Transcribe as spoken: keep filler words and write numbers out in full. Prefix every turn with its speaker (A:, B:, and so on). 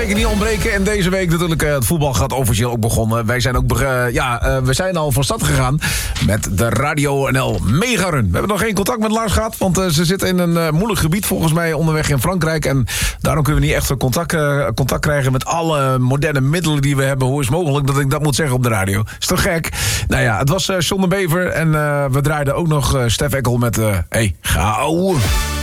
A: zeker niet ontbreken. En deze week natuurlijk, uh, het voetbal gaat officieel ook begonnen. Wij zijn ook, uh, ja, uh, we zijn al van start gegaan met de Radio N L Mega Run. We hebben nog geen contact met Lars gehad, want uh, ze zitten in een uh, moeilijk gebied volgens mij onderweg in Frankrijk. En daarom kunnen we niet echt contact, uh, contact krijgen met alle moderne middelen die we hebben. Hoe is het mogelijk dat ik dat moet zeggen op de radio? Is toch gek? Nou ja, het was uh, John de Bever en uh, we draaiden ook nog uh, Stef Eckel met uh, hey, gauw.